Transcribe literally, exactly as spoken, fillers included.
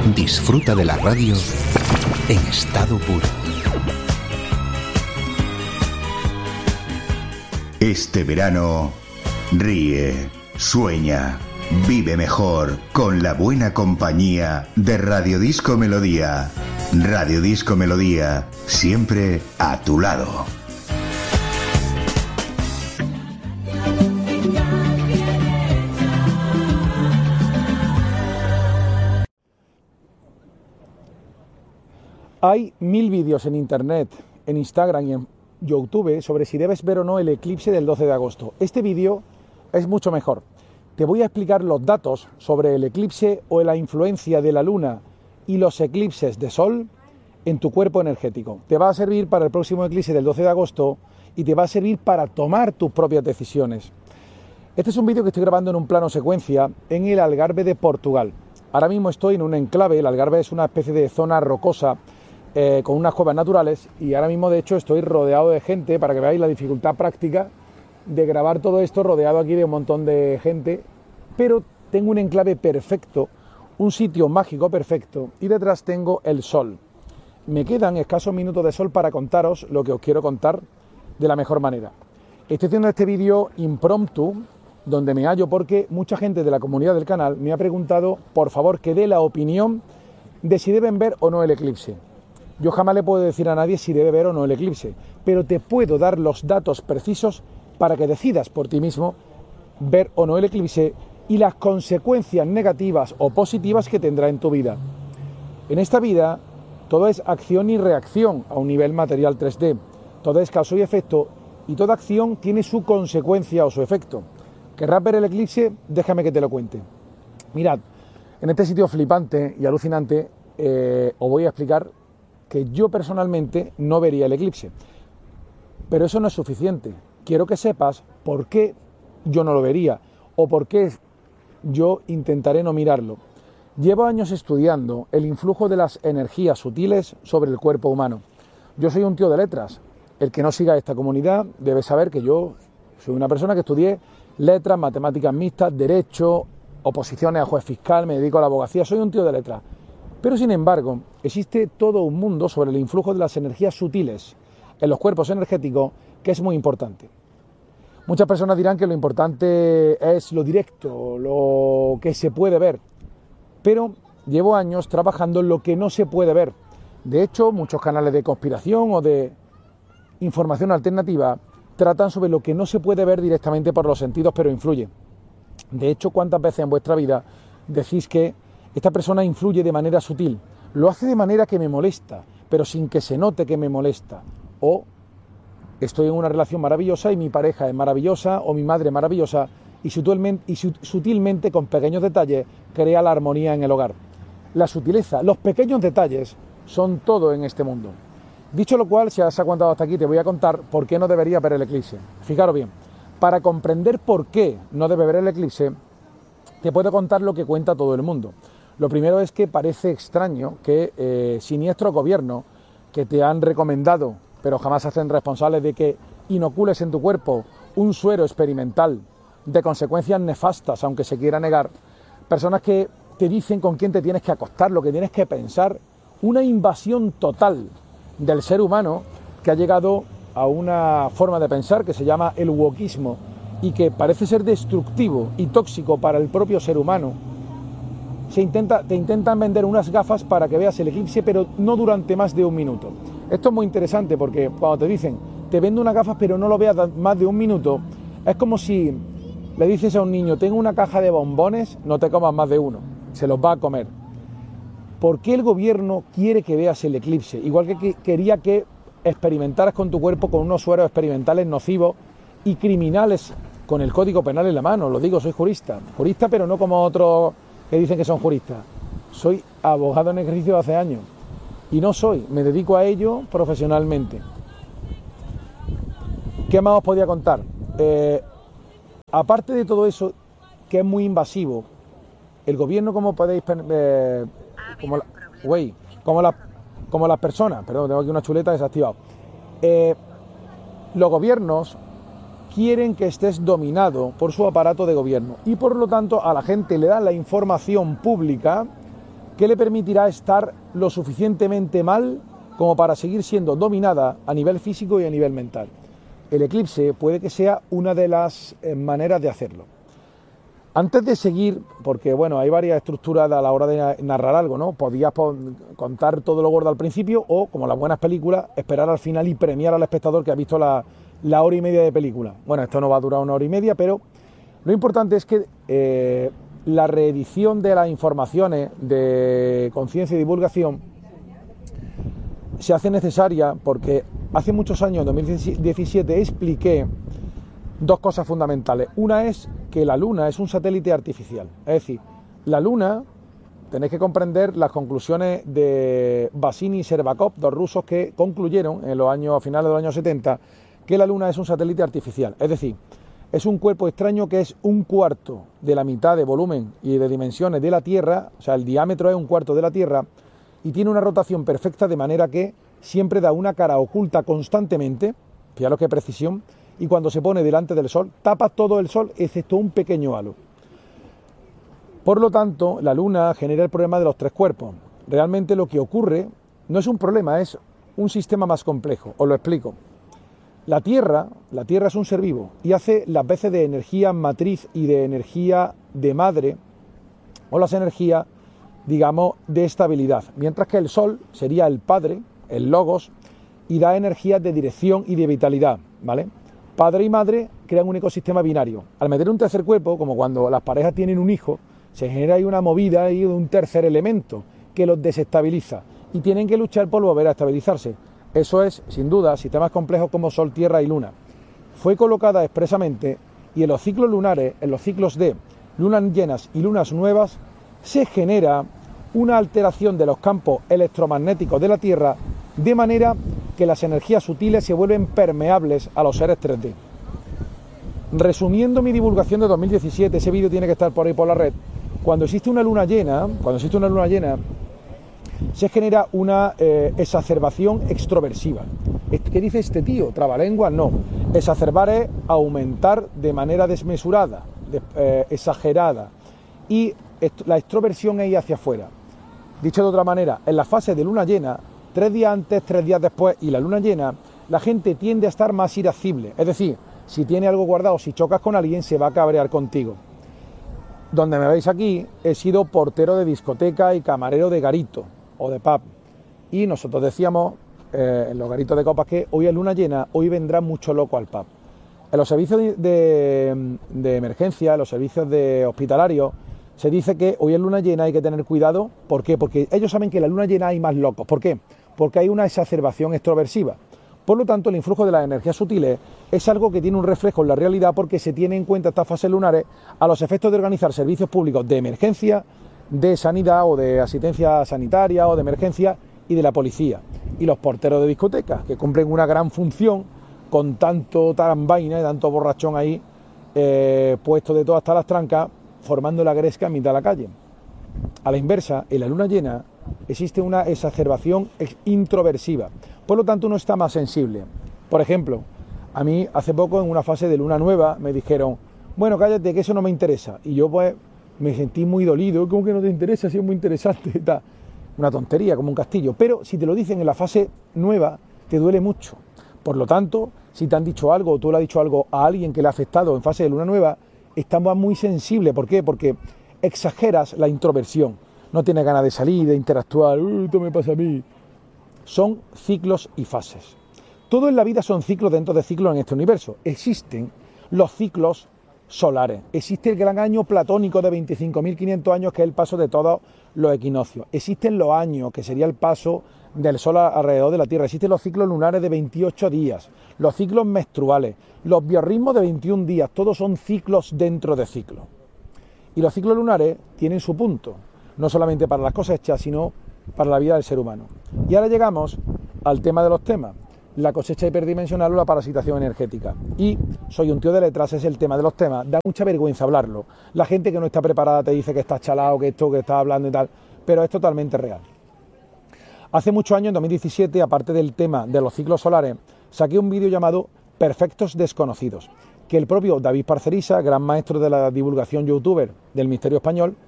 Disfruta de la radio en estado puro. Este verano, ríe, sueña, vive mejor con la buena compañía de Radio Disco Melodía. Radio Disco Melodía, siempre a tu lado. Hay mil vídeos en internet, en Instagram y en YouTube sobre si debes ver o no el eclipse del doce de agosto. Este vídeo es mucho mejor. Te voy a explicar los datos sobre el eclipse o la influencia de la luna y los eclipses de sol en tu cuerpo energético. Te va a servir para el próximo eclipse del doce de agosto y te va a servir para tomar tus propias decisiones. Este es un vídeo que estoy grabando en un plano secuencia en el Algarve de Portugal. Ahora mismo estoy en un enclave. El Algarve es una especie de zona rocosa Eh, con unas cuevas naturales, y ahora mismo de hecho estoy rodeado de gente, para que veáis la dificultad práctica de grabar todo esto rodeado aquí de un montón de gente, pero tengo un enclave perfecto, un sitio mágico perfecto, y detrás tengo el sol. Me quedan escasos minutos de sol para contaros lo que os quiero contar de la mejor manera. Estoy haciendo este vídeo impromptu, donde me hallo porque mucha gente de la comunidad del canal me ha preguntado, por favor, que dé la opinión de si deben ver o no el eclipse. Yo jamás le puedo decir a nadie si debe ver o no el eclipse, pero te puedo dar los datos precisos para que decidas por ti mismo ver o no el eclipse y las consecuencias negativas o positivas que tendrá en tu vida. En esta vida todo es acción y reacción a un nivel material tres D, todo es causa y efecto, y toda acción tiene su consecuencia o su efecto. ¿Querrás ver el eclipse? Déjame que te lo cuente. Mirad, en este sitio flipante y alucinante eh, os voy a explicar que yo personalmente no vería el eclipse. Pero eso no es suficiente. Quiero que sepas por qué yo no lo vería o por qué yo intentaré no mirarlo. Llevo años estudiando el influjo de las energías sutiles sobre el cuerpo humano. Yo soy un tío de letras. El que no siga esta comunidad debe saber que yo soy una persona que estudié letras, matemáticas mixtas, derecho, oposiciones a juez fiscal, me dedico a la abogacía, soy un tío de letras. Pero sin embargo, existe todo un mundo sobre el influjo de las energías sutiles en los cuerpos energéticos que es muy importante. Muchas personas dirán que lo importante es lo directo, lo que se puede ver, pero llevo años trabajando en lo que no se puede ver. De hecho, muchos canales de conspiración o de información alternativa tratan sobre lo que no se puede ver directamente por los sentidos, pero influye. De hecho, ¿cuántas veces en vuestra vida decís que esta persona influye de manera sutil? Lo hace de manera que me molesta, pero sin que se note que me molesta. O estoy en una relación maravillosa y mi pareja es maravillosa, o mi madre es maravillosa, y sutilmente, y sutilmente con pequeños detalles crea la armonía en el hogar. La sutileza, los pequeños detalles son todo en este mundo. Dicho lo cual, si has aguantado hasta aquí, te voy a contar por qué no debería ver el eclipse. Fijaros bien, para comprender por qué no debe ver el eclipse, te puedo contar lo que cuenta todo el mundo. Lo primero es que parece extraño que eh, siniestros gobiernos que te han recomendado, pero jamás se hacen responsables de que inocules en tu cuerpo un suero experimental de consecuencias nefastas, aunque se quiera negar, personas que te dicen con quién te tienes que acostar, lo que tienes que pensar, una invasión total del ser humano que ha llegado a una forma de pensar que se llama el wokismo y que parece ser destructivo y tóxico para el propio ser humano. Se intenta, te intentan vender unas gafas para que veas el eclipse, pero no durante más de un minuto. Esto es muy interesante porque cuando te dicen, te vendo unas gafas pero no lo veas más de un minuto, es como si le dices a un niño, tengo una caja de bombones, no te comas más de uno, se los va a comer. ¿Por qué el gobierno quiere que veas el eclipse? Igual que quería que experimentaras con tu cuerpo con unos sueros experimentales nocivos y criminales con el Código Penal en la mano. Lo digo, soy jurista, jurista pero no como otros que dicen que son juristas. Soy abogado en ejercicio de hace años y no soy, me dedico a ello profesionalmente. ¿Qué más os podía contar? Eh, aparte de todo eso, que es muy invasivo, el gobierno, como podéis, eh, como, la, wey, como, la, como las personas, perdón, tengo aquí una chuleta desactivada, eh, los gobiernos quieren que estés dominado por su aparato de gobierno y por lo tanto a la gente le dan la información pública que le permitirá estar lo suficientemente mal como para seguir siendo dominada a nivel físico y a nivel mental. El eclipse puede que sea una de las eh, maneras de hacerlo. Antes de seguir, porque bueno, hay varias estructuras a la hora de narrar algo, ¿no? Podías contar todo lo gordo al principio o, como las buenas películas, esperar al final y premiar al espectador que ha visto la, la hora y media de película. Bueno, esto no va a durar una hora y media, pero lo importante es que eh, la reedición de las informaciones de conciencia y divulgación se hace necesaria porque hace muchos años, en dos mil diecisiete, expliqué dos cosas fundamentales. Una es que la Luna es un satélite artificial. Es decir, la Luna, tenéis que comprender las conclusiones de Bassini y Shcherbakov, dos rusos que concluyeron en los años, a finales de los años setenta, que la Luna es un satélite artificial. Es decir, es un cuerpo extraño que es un cuarto de la mitad de volumen y de dimensiones de la Tierra, o sea, el diámetro es un cuarto de la Tierra, y tiene una rotación perfecta de manera que siempre da una cara oculta constantemente, fijaros qué precisión, y cuando se pone delante del Sol, tapa todo el Sol excepto un pequeño halo. Por lo tanto, la Luna genera el problema de los tres cuerpos. Realmente lo que ocurre no es un problema, es un sistema más complejo. Os lo explico. La Tierra, la Tierra es un ser vivo y hace las veces de energía matriz y de energía de madre, o las energías, digamos, de estabilidad, mientras que el Sol sería el padre, el logos, y da energías de dirección y de vitalidad, ¿vale? Padre y madre crean un ecosistema binario. Al meter un tercer cuerpo, como cuando las parejas tienen un hijo, se genera ahí una movida ahí de un tercer elemento que los desestabiliza y tienen que luchar por volver a estabilizarse. Eso es, sin duda, sistemas complejos como Sol, Tierra y Luna. Fue colocada expresamente y en los ciclos lunares, en los ciclos de lunas llenas y lunas nuevas, se genera una alteración de los campos electromagnéticos de la Tierra de manera que las energías sutiles se vuelven permeables a los seres tres D. Resumiendo mi divulgación de dos mil diecisiete, ese vídeo tiene que estar por ahí por la red, cuando existe una luna llena, cuando existe una luna llena, se genera una eh, exacerbación extroversiva. ¿Qué dice este tío? ¿Trabalenguas? No. Exacerbar es aumentar de manera desmesurada, de, eh, exagerada, y la extroversión es ir hacia afuera. Dicho de otra manera, en la fase de luna llena, tres días antes, tres días después y la luna llena, la gente tiende a estar más irascible. Es decir, si tiene algo guardado, si chocas con alguien, se va a cabrear contigo. Donde me veis aquí, he sido portero de discoteca y camarero de garito o de pub. Y nosotros decíamos eh, en los garitos de copas que hoy es luna llena, hoy vendrá mucho loco al pub. En los servicios de, de, de emergencia, en los servicios de hospitalarios, se dice que hoy es luna llena, hay que tener cuidado. ¿Por qué? Porque ellos saben que en la luna llena hay más locos. ¿Por qué? Porque hay una exacerbación extroversiva. Por lo tanto, el influjo de las energías sutiles es algo que tiene un reflejo en la realidad porque se tiene en cuenta estas fases lunares a los efectos de organizar servicios públicos de emergencia, de sanidad o de asistencia sanitaria o de emergencia y de la policía. Y los porteros de discotecas, que cumplen una gran función con tanto tarambaina y tanto borrachón ahí eh, puesto de todas hasta las trancas, formando la gresca en mitad de la calle. A la inversa, en la luna llena existe una exacerbación introversiva, por lo tanto uno está más sensible. Por ejemplo, a mí hace poco en una fase de luna nueva me dijeron, bueno, cállate que eso no me interesa, y yo pues me sentí muy dolido, ¿cómo que no te interesa? Si es muy interesante, tal. Una tontería, como un castillo, pero si te lo dicen en la fase nueva, te duele mucho. Por lo tanto, si te han dicho algo o tú le has dicho algo a alguien que le ha afectado en fase de luna nueva, estamos muy sensibles. ¿Por qué? Porque exageras la introversión. No tienes ganas de salir, de interactuar. Uy, esto me pasa a mí. Son ciclos y fases. Todo en la vida son ciclos dentro de ciclos en este universo. Existen los ciclos solares. Existe el gran año platónico de veinticinco mil quinientos años, que es el paso de todos los equinoccios. Existen los años, que sería el paso del Sol alrededor de la Tierra. Existen los ciclos lunares de veintiocho días, los ciclos menstruales, los biorritmos de veintiún días. Todos son ciclos dentro de ciclos. Y los ciclos lunares tienen su punto, no solamente para las cosechas, sino para la vida del ser humano. Y ahora llegamos al tema de los temas, la cosecha hiperdimensional o la parasitación energética. Y soy un tío de letras, es el tema de los temas, da mucha vergüenza hablarlo. La gente que no está preparada te dice que estás chalado, que esto, que estás hablando y tal, pero es totalmente real. Hace muchos años, en dos mil diecisiete, aparte del tema de los ciclos solares, saqué un vídeo llamado Perfectos Desconocidos, que el propio David Parcerisa, gran maestro de la divulgación youtuber del misterio español,